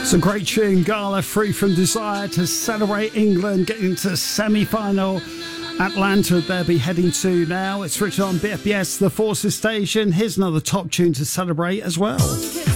It's a great tune, Gala, Free From Desire, to celebrate England getting to semi-final. Atlanta they'll be heading to now. It's Richard on BFBS, the Forces Station. Here's another top tune to celebrate as well.